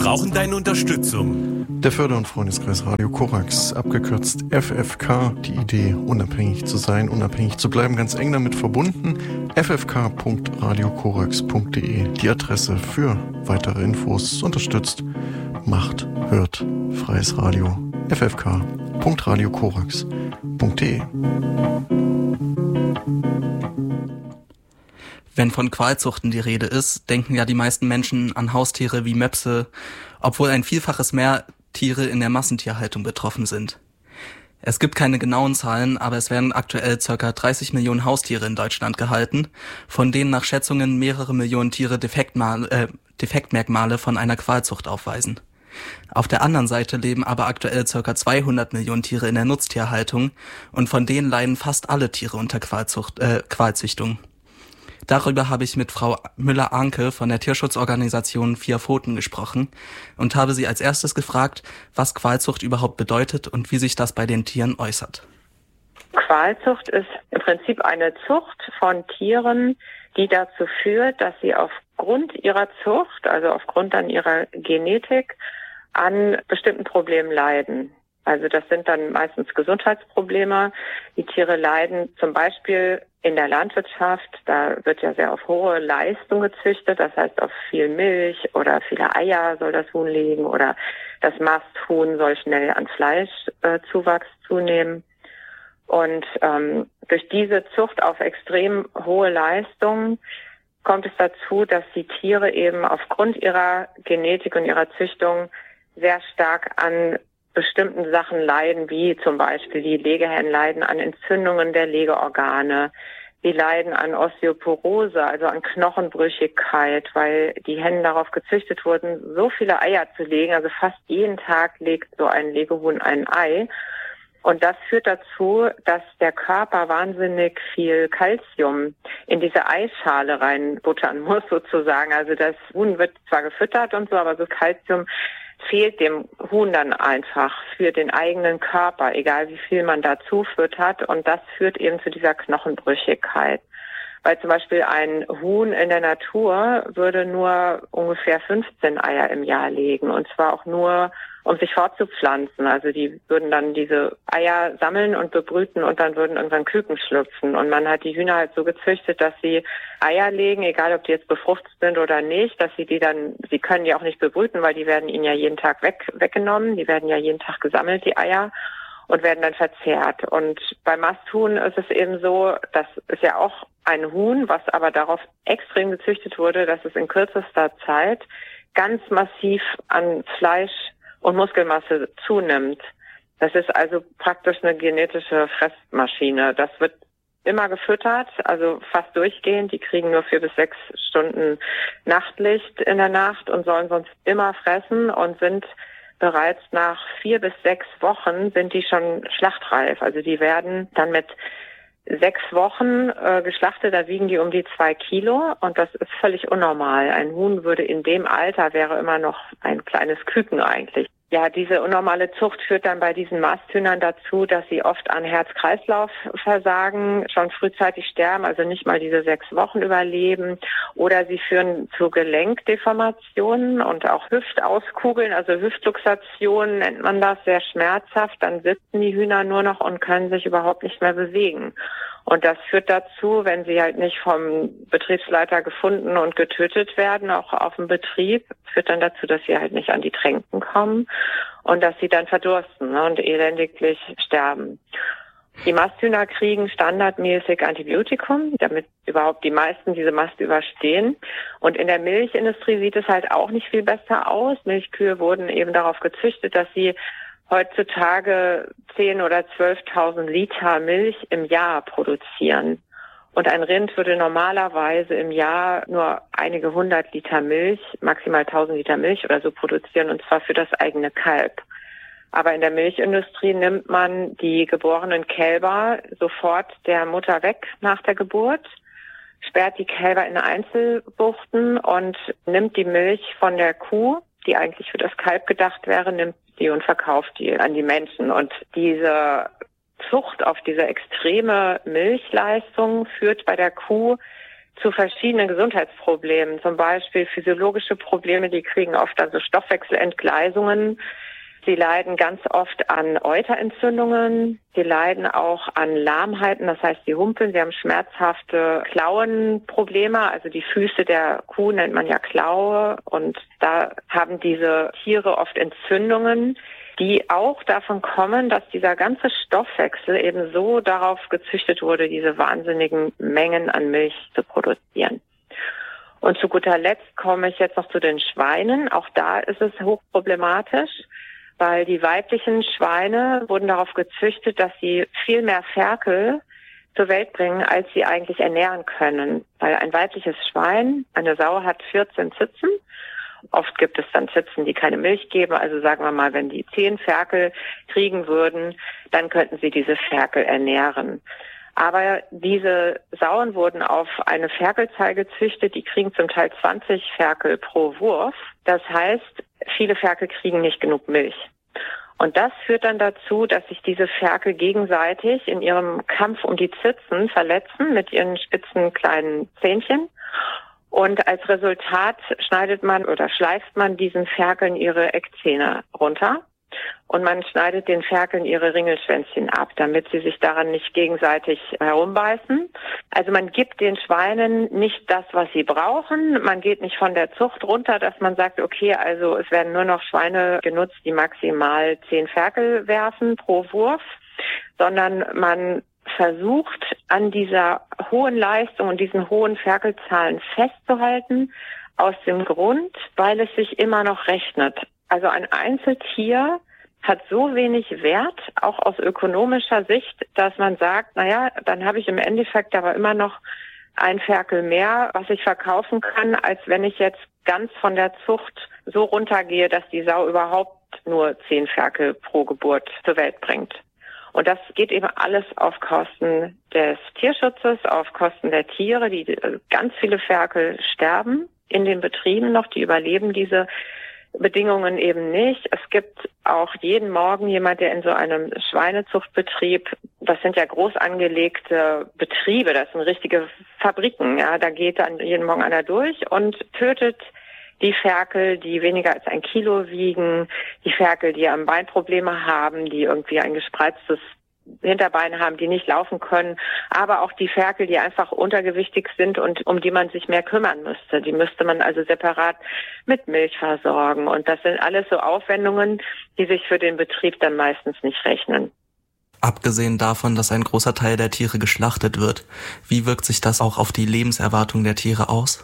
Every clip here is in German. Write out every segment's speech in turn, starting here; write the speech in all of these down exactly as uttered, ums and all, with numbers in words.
brauchen deine Unterstützung. Der Förder- und Freundeskreis Radio Korax, abgekürzt F F K, die Idee, unabhängig zu sein, unabhängig zu bleiben, ganz eng damit verbunden. f f k punkt radio korax punkt d e, die Adresse für weitere Infos. Unterstützt, macht, hört, freies Radio. f f k punkt radio korax punkt d e. Wenn von Qualzuchten die Rede ist, denken ja die meisten Menschen an Haustiere wie Möpse, obwohl ein Vielfaches mehr Tiere in der Massentierhaltung betroffen sind. Es gibt keine genauen Zahlen, aber es werden aktuell ca. dreißig Millionen Haustiere in Deutschland gehalten, von denen nach Schätzungen mehrere Millionen Tiere Defektmal, äh, Defektmerkmale von einer Qualzucht aufweisen. Auf der anderen Seite leben aber aktuell ca. zweihundert Millionen Tiere in der Nutztierhaltung und von denen leiden fast alle Tiere unter Qualzucht, äh, Qualzüchtung. Darüber habe ich mit Frau Müller-Arnke von der Tierschutzorganisation Vier Pfoten gesprochen und habe sie als erstes gefragt, was Qualzucht überhaupt bedeutet und wie sich das bei den Tieren äußert. Qualzucht ist im Prinzip eine Zucht von Tieren, die dazu führt, dass sie aufgrund ihrer Zucht, also aufgrund dann ihrer Genetik, an bestimmten Problemen leiden. Also das sind dann meistens Gesundheitsprobleme. Die Tiere leiden zum Beispiel in der Landwirtschaft. Da wird ja sehr auf hohe Leistung gezüchtet. Das heißt, auf viel Milch oder viele Eier soll das Huhn legen oder das Masthuhn soll schnell an Fleischzuwachs äh, zunehmen. Und ähm, durch diese Zucht auf extrem hohe Leistung kommt es dazu, dass die Tiere eben aufgrund ihrer Genetik und ihrer Züchtung sehr stark an bestimmten Sachen leiden, wie zum Beispiel die Legehennen leiden an Entzündungen der Legeorgane. Die leiden an Osteoporose, also an Knochenbrüchigkeit, weil die Hennen darauf gezüchtet wurden, so viele Eier zu legen. Also fast jeden Tag legt so ein Legehuhn ein Ei. Und das führt dazu, dass der Körper wahnsinnig viel Kalzium in diese Eischale reinbuttern muss sozusagen. Also das Huhn wird zwar gefüttert und so, aber so Kalzium fehlt dem Huhn dann einfach für den eigenen Körper, egal wie viel man dazu füttert. Und das führt eben zu dieser Knochenbrüchigkeit. Weil zum Beispiel ein Huhn in der Natur würde nur ungefähr fünfzehn Eier im Jahr legen. Und zwar auch nur, um sich fortzupflanzen. Also die würden dann diese Eier sammeln und bebrüten und dann würden irgendwann Küken schlüpfen. Und man hat die Hühner halt so gezüchtet, dass sie Eier legen, egal ob die jetzt befruchtet sind oder nicht, dass sie die dann, sie können die auch nicht bebrüten, weil die werden ihnen ja jeden Tag weg, weggenommen. Die werden ja jeden Tag gesammelt, die Eier, und werden dann verzehrt. Und bei Masthuhn ist es eben so, das ist ja auch ein Huhn, was aber darauf extrem gezüchtet wurde, dass es in kürzester Zeit ganz massiv an Fleisch und Muskelmasse zunimmt. Das ist also praktisch eine genetische Fressmaschine. Das wird immer gefüttert, also fast durchgehend. Die kriegen nur vier bis sechs Stunden Nachtlicht in der Nacht und sollen sonst immer fressen und sind bereits nach vier bis sechs Wochen sind die schon schlachtreif. Also die werden dann mit sechs Wochen äh, geschlachtet, da wiegen die um die zwei Kilo und das ist völlig unnormal. Ein Huhn würde in dem Alter, wäre immer noch ein kleines Küken eigentlich. Ja, diese unnormale Zucht führt dann bei diesen Masthühnern dazu, dass sie oft an Herz-Kreislauf-Versagen schon frühzeitig sterben, also nicht mal diese sechs Wochen überleben. Oder sie führen zu Gelenkdeformationen und auch Hüftauskugeln, also Hüftluxation nennt man das, sehr schmerzhaft. Dann sitzen die Hühner nur noch und können sich überhaupt nicht mehr bewegen. Und das führt dazu, wenn sie halt nicht vom Betriebsleiter gefunden und getötet werden, auch auf dem Betrieb, führt dann dazu, dass sie halt nicht an die Tränken kommen und dass sie dann verdursten, ne, und elendiglich sterben. Die Masthühner kriegen standardmäßig Antibiotikum, damit überhaupt die meisten diese Mast überstehen. Und in der Milchindustrie sieht es halt auch nicht viel besser aus. Milchkühe wurden eben darauf gezüchtet, dass sie heutzutage zehntausend oder zwölftausend Liter Milch im Jahr produzieren. Und ein Rind würde normalerweise im Jahr nur einige hundert Liter Milch, maximal tausend Liter Milch oder so produzieren, und zwar für das eigene Kalb. Aber in der Milchindustrie nimmt man die geborenen Kälber sofort der Mutter weg nach der Geburt, sperrt die Kälber in Einzelbuchten und nimmt die Milch von der Kuh, die eigentlich für das Kalb gedacht wäre, nimmt die und verkauft die an die Menschen. Und diese Zucht auf diese extreme Milchleistung führt bei der Kuh zu verschiedenen Gesundheitsproblemen, zum Beispiel physiologische Probleme, die kriegen oft also Stoffwechselentgleisungen. Sie leiden ganz oft an Euterentzündungen. Sie leiden auch an Lahmheiten, das heißt, sie humpeln. Sie haben schmerzhafte Klauenprobleme. Also die Füße der Kuh nennt man ja Klaue. Und da haben diese Tiere oft Entzündungen, die auch davon kommen, dass dieser ganze Stoffwechsel eben so darauf gezüchtet wurde, diese wahnsinnigen Mengen an Milch zu produzieren. Und zu guter Letzt komme ich jetzt noch zu den Schweinen. Auch da ist es hochproblematisch, weil die weiblichen Schweine wurden darauf gezüchtet, dass sie viel mehr Ferkel zur Welt bringen, als sie eigentlich ernähren können. Weil ein weibliches Schwein, eine Sau, hat vierzehn Zitzen. Oft gibt es dann Zitzen, die keine Milch geben. Also sagen wir mal, wenn die zehn Ferkel kriegen würden, dann könnten sie diese Ferkel ernähren. Aber diese Sauen wurden auf eine Ferkelzahl gezüchtet, die kriegen zum Teil zwanzig Ferkel pro Wurf. Das heißt, viele Ferkel kriegen nicht genug Milch. Und das führt dann dazu, dass sich diese Ferkel gegenseitig in ihrem Kampf um die Zitzen verletzen mit ihren spitzen kleinen Zähnchen. Und als Resultat schneidet man oder schleift man diesen Ferkeln ihre Eckzähne runter. Und man schneidet den Ferkeln ihre Ringelschwänzchen ab, damit sie sich daran nicht gegenseitig herumbeißen. Also man gibt den Schweinen nicht das, was sie brauchen. Man geht nicht von der Zucht runter, dass man sagt, okay, also es werden nur noch Schweine genutzt, die maximal zehn Ferkel werfen pro Wurf, sondern man versucht, an dieser hohen Leistung und diesen hohen Ferkelzahlen festzuhalten, aus dem Grund, weil es sich immer noch rechnet. Also ein Einzeltier hat so wenig Wert, auch aus ökonomischer Sicht, dass man sagt, naja, dann habe ich im Endeffekt aber immer noch ein Ferkel mehr, was ich verkaufen kann, als wenn ich jetzt ganz von der Zucht so runtergehe, dass die Sau überhaupt nur zehn Ferkel pro Geburt zur Welt bringt. Und das geht eben alles auf Kosten des Tierschutzes, auf Kosten der Tiere, die ganz viele Ferkel sterben in den Betrieben noch, die überleben diese Bedingungen eben nicht. Es gibt auch jeden Morgen jemand, der in so einem Schweinezuchtbetrieb, das sind ja groß angelegte Betriebe, das sind richtige Fabriken, ja, da geht dann jeden Morgen einer durch und tötet die Ferkel, die weniger als ein Kilo wiegen, die Ferkel, die am Bein Probleme haben, die irgendwie ein gespreiztes Hinterbeine haben, die nicht laufen können, aber auch die Ferkel, die einfach untergewichtig sind und um die man sich mehr kümmern müsste. Die müsste man also separat mit Milch versorgen. Und das sind alles so Aufwendungen, die sich für den Betrieb dann meistens nicht rechnen. Abgesehen davon, dass ein großer Teil der Tiere geschlachtet wird, wie wirkt sich das auch auf die Lebenserwartung der Tiere aus?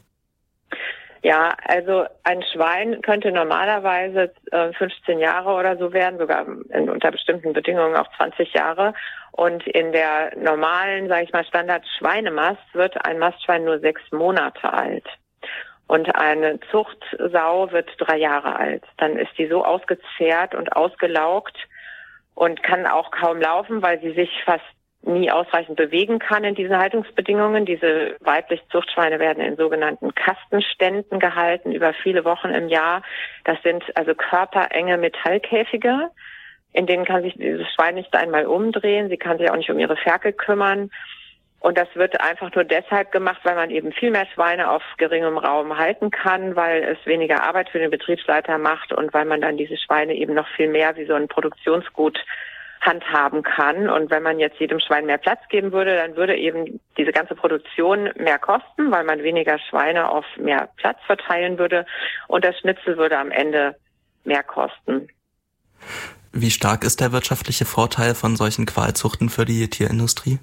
Ja, also ein Schwein könnte normalerweise äh, fünfzehn Jahre oder so werden, sogar in, unter bestimmten Bedingungen auch zwanzig Jahre. Und in der normalen, sage ich mal, Standard-Schweinemast wird ein Mastschwein nur sechs Monate alt. Und eine Zuchtsau wird drei Jahre alt. Dann ist die so ausgezehrt und ausgelaugt und kann auch kaum laufen, weil sie sich fast nie ausreichend bewegen kann in diesen Haltungsbedingungen. Diese weiblichen Zuchtschweine werden in sogenannten Kastenständen gehalten über viele Wochen im Jahr. Das sind also körperenge Metallkäfige, in denen kann sich dieses Schwein nicht einmal umdrehen. Sie kann sich auch nicht um ihre Ferkel kümmern. Und das wird einfach nur deshalb gemacht, weil man eben viel mehr Schweine auf geringem Raum halten kann, weil es weniger Arbeit für den Betriebsleiter macht und weil man dann diese Schweine eben noch viel mehr wie so ein Produktionsgut handhaben kann. Und wenn man jetzt jedem Schwein mehr Platz geben würde, dann würde eben diese ganze Produktion mehr kosten, weil man weniger Schweine auf mehr Platz verteilen würde. Und das Schnitzel würde am Ende mehr kosten. Wie stark ist der wirtschaftliche Vorteil von solchen Qualzuchten für die Tierindustrie?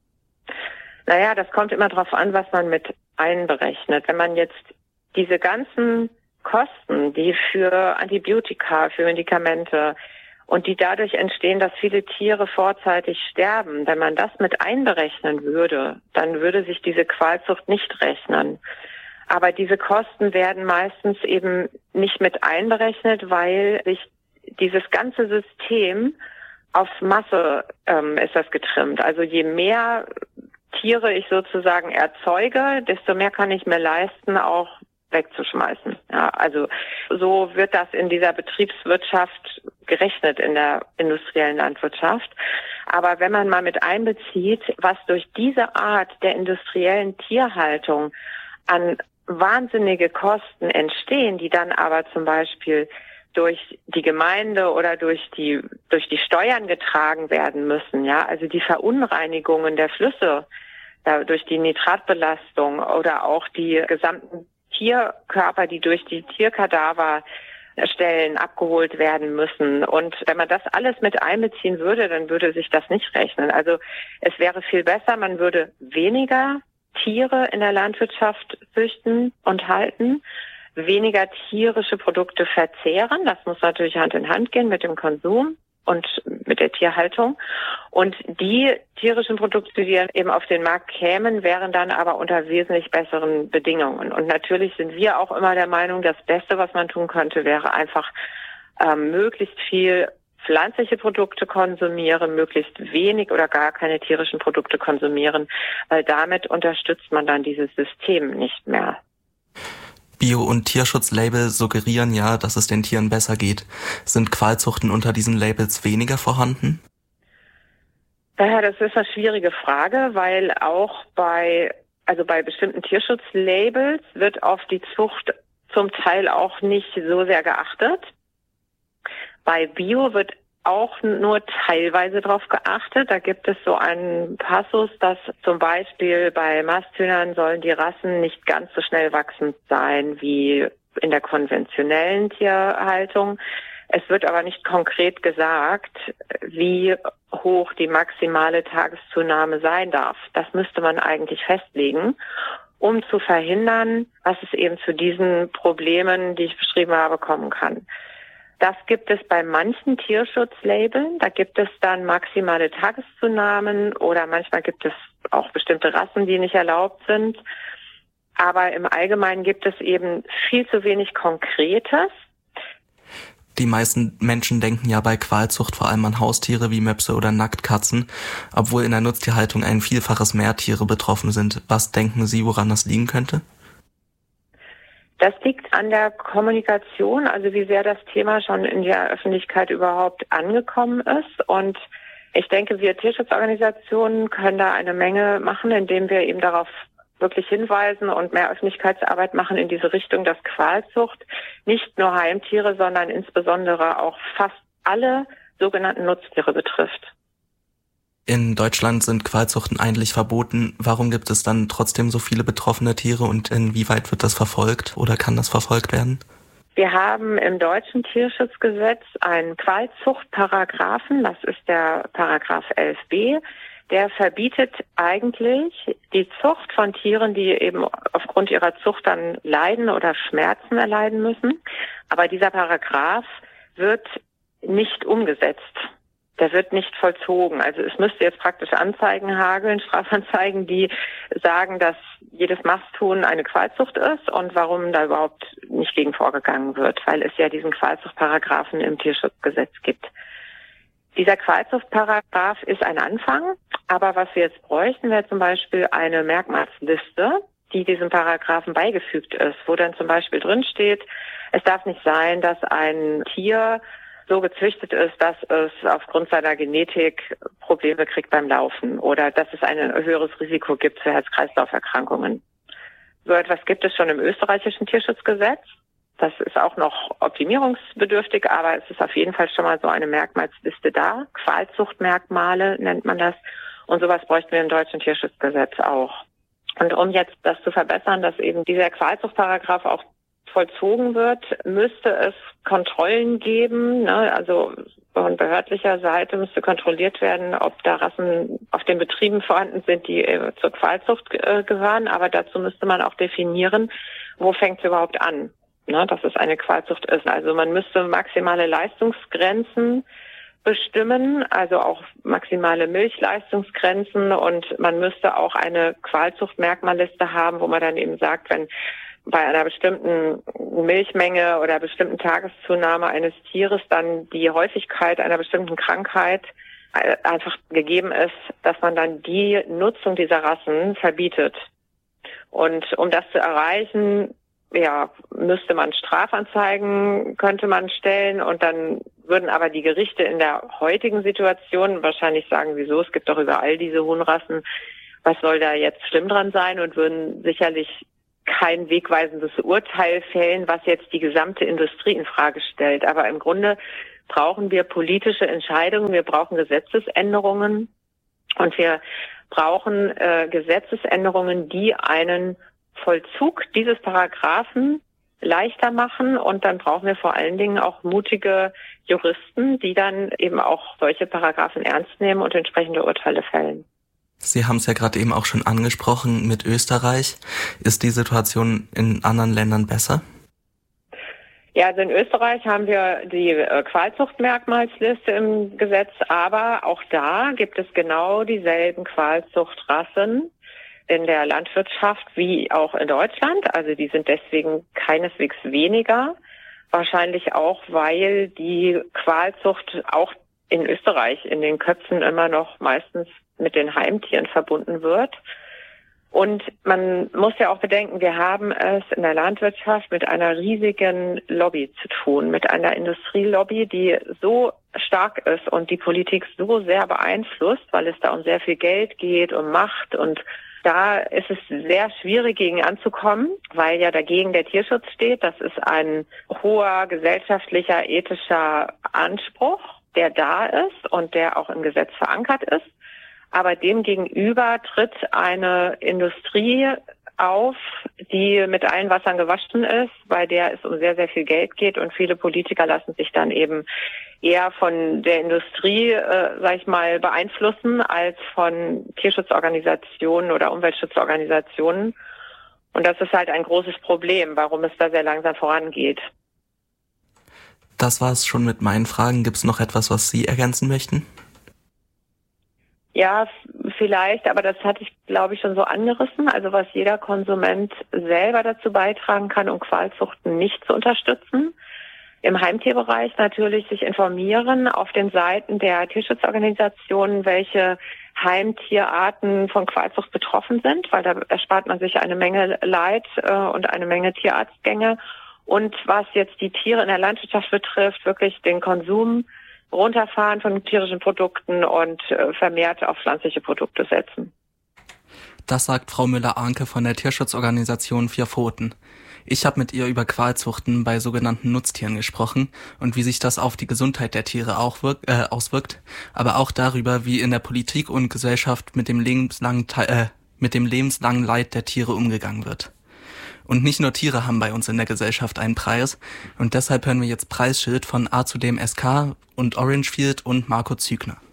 Naja, das kommt immer darauf an, was man mit einberechnet. Wenn man jetzt diese ganzen Kosten, die für Antibiotika, für Medikamente und die dadurch entstehen, dass viele Tiere vorzeitig sterben, wenn man das mit einberechnen würde, dann würde sich diese Qualzucht nicht rechnen. Aber diese Kosten werden meistens eben nicht mit einberechnet, weil sich dieses ganze System auf Masse ähm, ist das getrimmt. Also je mehr Tiere ich sozusagen erzeuge, desto mehr kann ich mir leisten, auch wegzuschmeißen. Ja, also so wird das in dieser Betriebswirtschaft gerechnet, in der industriellen Landwirtschaft. Aber wenn man mal mit einbezieht, was durch diese Art der industriellen Tierhaltung an wahnsinnige Kosten entstehen, die dann aber zum Beispiel durch die Gemeinde oder durch die durch die Steuern getragen werden müssen, ja, also die Verunreinigungen der Flüsse, ja, durch die Nitratbelastung oder auch die gesamten Tierkörper, die durch die Tierkadaver Stellen abgeholt werden müssen. Und wenn man das alles mit einbeziehen würde, dann würde sich das nicht rechnen. Also es wäre viel besser, man würde weniger Tiere in der Landwirtschaft züchten und halten, weniger tierische Produkte verzehren. Das muss natürlich Hand in Hand gehen mit dem Konsum und mit der Tierhaltung. Und die tierischen Produkte, die eben auf den Markt kämen, wären dann aber unter wesentlich besseren Bedingungen. Und natürlich sind wir auch immer der Meinung, das Beste, was man tun könnte, wäre einfach ähm, möglichst viel pflanzliche Produkte konsumieren, möglichst wenig oder gar keine tierischen Produkte konsumieren, weil damit unterstützt man dann dieses System nicht mehr. Bio- und Tierschutzlabel suggerieren ja, dass es den Tieren besser geht. Sind Qualzuchten unter diesen Labels weniger vorhanden? Ja, das ist eine schwierige Frage, weil auch bei, also bei bestimmten Tierschutzlabels wird auf die Zucht zum Teil auch nicht so sehr geachtet. Bei Bio wird auch nur teilweise darauf geachtet. Da gibt es so einen Passus, dass zum Beispiel bei Masthühnern sollen die Rassen nicht ganz so schnell wachsend sein wie in der konventionellen Tierhaltung. Es wird aber nicht konkret gesagt, wie hoch die maximale Tageszunahme sein darf. Das müsste man eigentlich festlegen, um zu verhindern, dass es eben zu diesen Problemen, die ich beschrieben habe, kommen kann. Das gibt es bei manchen Tierschutzlabeln. Da gibt es dann maximale Tageszunahmen oder manchmal gibt es auch bestimmte Rassen, die nicht erlaubt sind. Aber im Allgemeinen gibt es eben viel zu wenig Konkretes. Die meisten Menschen denken ja bei Qualzucht vor allem an Haustiere wie Möpse oder Nacktkatzen, obwohl in der Nutztierhaltung ein Vielfaches mehr Tiere betroffen sind. Was denken Sie, woran das liegen könnte? Das liegt an der Kommunikation, also wie sehr das Thema schon in der Öffentlichkeit überhaupt angekommen ist. Und ich denke, wir Tierschutzorganisationen können da eine Menge machen, indem wir eben darauf wirklich hinweisen und mehr Öffentlichkeitsarbeit machen in diese Richtung, dass Qualzucht nicht nur Heimtiere, sondern insbesondere auch fast alle sogenannten Nutztiere betrifft. In Deutschland sind Qualzuchten eigentlich verboten. Warum gibt es dann trotzdem so viele betroffene Tiere und inwieweit wird das verfolgt oder kann das verfolgt werden? Wir haben im deutschen Tierschutzgesetz einen Qualzuchtparagraphen, das ist der Paragraph elf b, der verbietet eigentlich die Zucht von Tieren, die eben aufgrund ihrer Zucht dann leiden oder Schmerzen erleiden müssen. Aber dieser Paragraph wird nicht umgesetzt. Der wird nicht vollzogen. Also es müsste jetzt praktisch Anzeigen hageln, Strafanzeigen, die sagen, dass jedes Masthuhn eine Qualzucht ist und warum da überhaupt nicht gegen vorgegangen wird, weil es ja diesen Qualzuchtparagraphen im Tierschutzgesetz gibt. Dieser Qualzuchtparagraph ist ein Anfang, aber was wir jetzt bräuchten, wäre zum Beispiel eine Merkmalsliste, die diesem Paragraphen beigefügt ist, wo dann zum Beispiel drin steht, es darf nicht sein, dass ein Tier so gezüchtet ist, dass es aufgrund seiner Genetik Probleme kriegt beim Laufen oder dass es ein höheres Risiko gibt für Herz-Kreislauf-Erkrankungen. So etwas gibt es schon im österreichischen Tierschutzgesetz. Das ist auch noch optimierungsbedürftig, aber es ist auf jeden Fall schon mal so eine Merkmalsliste da. Qualzuchtmerkmale nennt man das. Und sowas bräuchten wir im deutschen Tierschutzgesetz auch. Und um jetzt das zu verbessern, dass eben dieser Qualzuchtparagraph auch vollzogen wird, müsste es Kontrollen geben, ne? Also von behördlicher Seite müsste kontrolliert werden, ob da Rassen auf den Betrieben vorhanden sind, die äh, zur Qualzucht äh, gehören. Aber dazu müsste man auch definieren, wo fängt es überhaupt an, ne? Dass es eine Qualzucht ist. Also man müsste maximale Leistungsgrenzen bestimmen, also auch maximale Milchleistungsgrenzen, und man müsste auch eine Qualzuchtmerkmalliste haben, wo man dann eben sagt, wenn bei einer bestimmten Milchmenge oder bestimmten Tageszunahme eines Tieres dann die Häufigkeit einer bestimmten Krankheit einfach gegeben ist, dass man dann die Nutzung dieser Rassen verbietet. Und um das zu erreichen, ja, müsste man Strafanzeigen, könnte man stellen, und dann würden aber die Gerichte in der heutigen Situation wahrscheinlich sagen, wieso, es gibt doch überall diese Huhnrassen, was soll da jetzt schlimm dran sein, und würden sicherlich kein wegweisendes Urteil fällen, was jetzt die gesamte Industrie in Frage stellt. Aber im Grunde brauchen wir politische Entscheidungen, wir brauchen Gesetzesänderungen und wir brauchen äh, Gesetzesänderungen, die einen Vollzug dieses Paragraphen leichter machen, und dann brauchen wir vor allen Dingen auch mutige Juristen, die dann eben auch solche Paragraphen ernst nehmen und entsprechende Urteile fällen. Sie haben es ja gerade eben auch schon angesprochen mit Österreich. Ist die Situation in anderen Ländern besser? Ja, also in Österreich haben wir die äh, Qualzuchtmerkmalsliste im Gesetz, aber auch da gibt es genau dieselben Qualzuchtrassen in der Landwirtschaft wie auch in Deutschland. Also die sind deswegen keineswegs weniger. Wahrscheinlich auch, weil die Qualzucht auch in Österreich in den Köpfen immer noch meistens mit den Heimtieren verbunden wird. Und man muss ja auch bedenken, wir haben es in der Landwirtschaft mit einer riesigen Lobby zu tun, mit einer Industrielobby, die so stark ist und die Politik so sehr beeinflusst, weil es da um sehr viel Geld geht, um Macht, und da ist es sehr schwierig, gegen anzukommen, weil ja dagegen der Tierschutz steht. Das ist ein hoher gesellschaftlicher, ethischer Anspruch, der da ist und der auch im Gesetz verankert ist. Aber dem gegenüber tritt eine Industrie auf, die mit allen Wassern gewaschen ist, bei der es um sehr, sehr viel Geld geht, und viele Politiker lassen sich dann eben eher von der Industrie, äh, sag ich mal, beeinflussen als von Tierschutzorganisationen oder Umweltschutzorganisationen. Und das ist halt ein großes Problem, warum es da sehr langsam vorangeht. Das war es schon mit meinen Fragen. Gibt es noch etwas, was Sie ergänzen möchten? Ja, vielleicht, aber das hatte ich, glaube ich, schon so angerissen. Also was jeder Konsument selber dazu beitragen kann, um Qualzuchten nicht zu unterstützen. Im Heimtierbereich natürlich sich informieren auf den Seiten der Tierschutzorganisationen, welche Heimtierarten von Qualzucht betroffen sind, weil da erspart man sich eine Menge Leid äh, und eine Menge Tierarztgänge. Und was jetzt die Tiere in der Landwirtschaft betrifft, wirklich den Konsum runterfahren von tierischen Produkten und äh, vermehrt auf pflanzliche Produkte setzen. Das sagt Frau Müller-Arnke von der Tierschutzorganisation Vier Pfoten. Ich habe mit ihr über Qualzuchten bei sogenannten Nutztieren gesprochen und wie sich das auf die Gesundheit der Tiere auch wirk- äh, auswirkt, aber auch darüber, wie in der Politik und Gesellschaft mit dem lebenslangen äh, mit dem lebenslangen Leid der Tiere umgegangen wird. Und nicht nur Tiere haben bei uns in der Gesellschaft einen Preis, und deshalb hören wir jetzt Preisschild von A zudem S K und Orangefield und Marco Zügner.